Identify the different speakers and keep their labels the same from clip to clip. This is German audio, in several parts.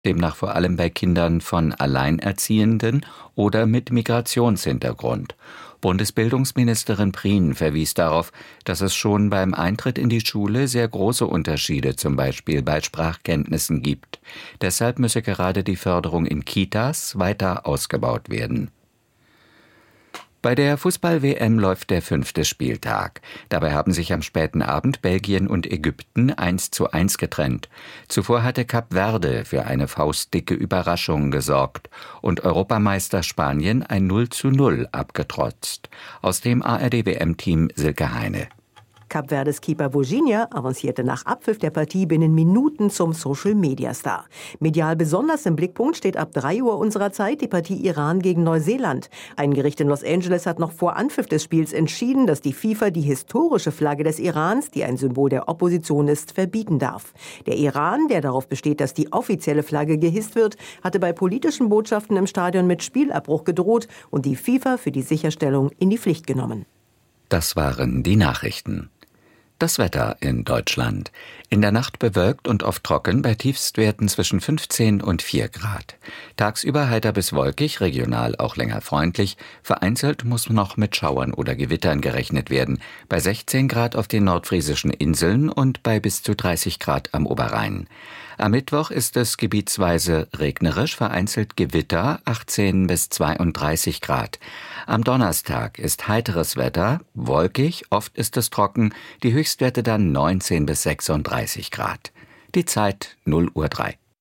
Speaker 1: demnach vor allem bei Kindern von Alleinerziehenden oder mit Migrationshintergrund. Bundesbildungsministerin Prien verwies darauf, dass es schon beim Eintritt in die Schule sehr große Unterschiede zum Beispiel bei Sprachkenntnissen gibt. Deshalb müsse gerade die Förderung in Kitas weiter ausgebaut werden. Bei der Fußball-WM läuft der 5. Spieltag. Dabei haben sich am späten Abend Belgien und Ägypten 1:1 getrennt. Zuvor hatte Kap Verde für eine faustdicke Überraschung gesorgt und Europameister Spanien ein 0:0 abgetrotzt. Aus dem ARD-WM-Team Silke Heine.
Speaker 2: Kap Verdes Keeper Virginia avancierte nach Abpfiff der Partie binnen Minuten zum Social-Media-Star. Medial besonders im Blickpunkt steht ab 3 Uhr unserer Zeit die Partie Iran gegen Neuseeland. Ein Gericht in Los Angeles hat noch vor Anpfiff des Spiels entschieden, dass die FIFA die historische Flagge des Irans, die ein Symbol der Opposition ist, verbieten darf. Der Iran, der darauf besteht, dass die offizielle Flagge gehisst wird, hatte bei politischen Botschaften im Stadion mit Spielabbruch gedroht und die FIFA für die Sicherstellung in die Pflicht genommen.
Speaker 1: Das waren die Nachrichten. Das Wetter in Deutschland. In der Nacht bewölkt und oft trocken, bei Tiefstwerten zwischen 15 und 4 Grad. Tagsüber heiter bis wolkig, regional auch länger freundlich. Vereinzelt muss noch mit Schauern oder Gewittern gerechnet werden. Bei 16 Grad auf den nordfriesischen Inseln und bei bis zu 30 Grad am Oberrhein. Am Mittwoch ist es gebietsweise regnerisch, vereinzelt Gewitter, 18 bis 32 Grad. Am Donnerstag ist heiteres Wetter, wolkig, oft ist es trocken, die Höchstwerte dann 19 bis 36 Grad. Die Zeit 0:03 Uhr.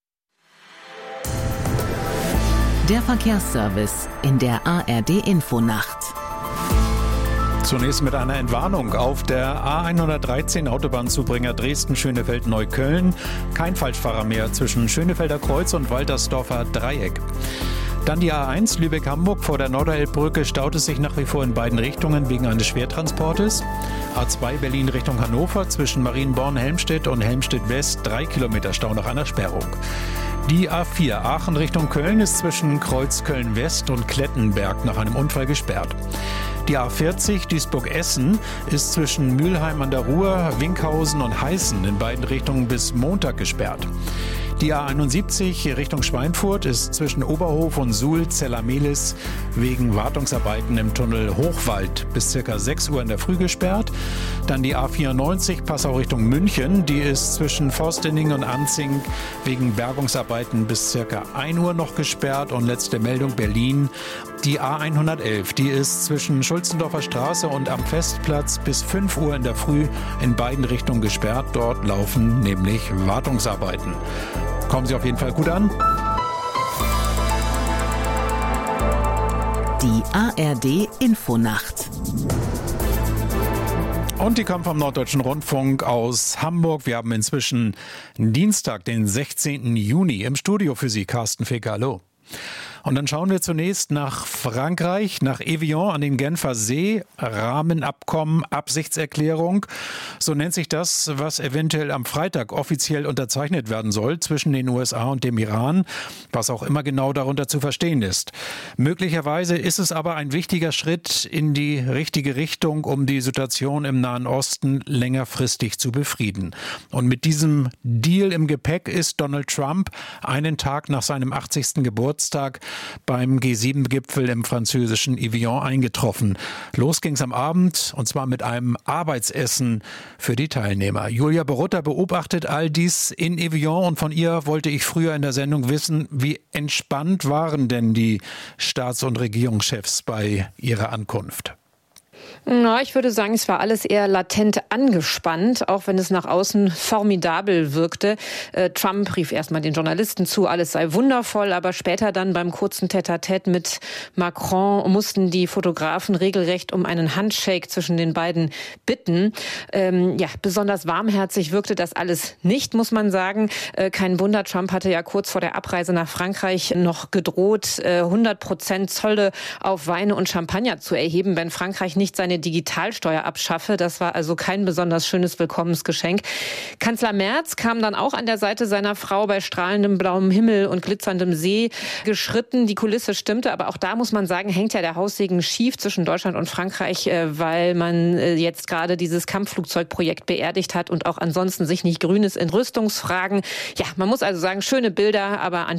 Speaker 3: Der Verkehrsservice in der ARD-Infonacht.
Speaker 4: Zunächst mit einer Entwarnung auf der A113 Autobahnzubringer Dresden-Schönefeld-Neukölln. Kein Falschfahrer mehr zwischen Schönefelder Kreuz und Waltersdorfer Dreieck. Dann die A1 Lübeck-Hamburg vor der Norderelbbrücke staut es sich nach wie vor in beiden Richtungen wegen eines Schwertransportes. A2 Berlin Richtung Hannover zwischen Marienborn-Helmstedt und Helmstedt-West 3 Kilometer Stau nach einer Sperrung. Die A4 Aachen Richtung Köln ist zwischen Kreuz Köln-West und Klettenberg nach einem Unfall gesperrt. Die A40 Duisburg-Essen ist zwischen Mülheim an der Ruhr, Winkhausen und Heißen in beiden Richtungen bis Montag gesperrt. Die A71 Richtung Schweinfurt ist zwischen Oberhof und Suhl-Zella-Mehlis wegen Wartungsarbeiten im Tunnel Hochwald bis ca. 6 Uhr in der Früh gesperrt. Dann die A94 Passau Richtung München, die ist zwischen Forstenning und Anzing wegen Bergungsarbeiten bis ca. 1 Uhr noch gesperrt. Und letzte Meldung Berlin, die A111, die ist zwischen Schulzendorfer Straße und am Festplatz bis 5 Uhr in der Früh in beiden Richtungen gesperrt. Dort laufen nämlich Wartungsarbeiten. Kommen Sie auf jeden Fall gut an.
Speaker 3: Die ARD-Infonacht.
Speaker 4: Und die kommt vom Norddeutschen Rundfunk aus Hamburg. Wir haben inzwischen Dienstag, den 16. Juni. Im Studio für Sie Carsten Feger. Hallo. Und dann schauen wir zunächst nach Frankreich, nach Evian an den Genfer See. Rahmenabkommen, Absichtserklärung. So nennt sich das, was eventuell am Freitag offiziell unterzeichnet werden soll zwischen den USA und dem Iran, was auch immer genau darunter zu verstehen ist. Möglicherweise ist es aber ein wichtiger Schritt in die richtige Richtung, um die Situation im Nahen Osten längerfristig zu befrieden. Und mit diesem Deal im Gepäck ist Donald Trump einen Tag nach seinem 80. Geburtstag beim G7-Gipfel im französischen Evian eingetroffen. Los ging's am Abend, und zwar mit einem Arbeitsessen für die Teilnehmer. Julia Borutta beobachtet all dies in Evian, und von ihr wollte ich früher in der Sendung wissen, wie entspannt waren denn die Staats- und Regierungschefs bei ihrer Ankunft?
Speaker 5: Na, ich würde sagen, es war alles eher latent angespannt, auch wenn es nach außen formidabel wirkte. Trump rief erstmal den Journalisten zu, alles sei wundervoll, aber später dann beim kurzen Tête-à-Tête mit Macron mussten die Fotografen regelrecht um einen Handshake zwischen den beiden bitten. Besonders warmherzig wirkte das alles nicht, muss man sagen. Kein Wunder, Trump hatte ja kurz vor der Abreise nach Frankreich noch gedroht, 100% Zölle auf Weine und Champagner zu erheben, wenn Frankreich nicht seine eine Digitalsteuer abschaffe. Das war also kein besonders schönes Willkommensgeschenk. Kanzler Merz kam dann auch an der Seite seiner Frau bei strahlendem blauem Himmel und glitzerndem See geschritten. Die Kulisse stimmte, aber auch da muss man sagen, hängt ja der Haussegen schief zwischen Deutschland und Frankreich, weil man jetzt gerade dieses Kampfflugzeugprojekt beerdigt hat und auch ansonsten sich nicht grün ist in Rüstungsfragen. Ja, man muss also sagen, schöne Bilder, aber an